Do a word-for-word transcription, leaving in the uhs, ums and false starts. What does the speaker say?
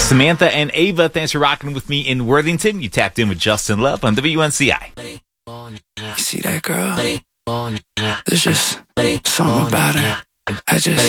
Samantha and Ava, thanks for rocking with me in Worthington. You tapped in with Justin Love on W N C I. You see that girl? There's just something about her. I just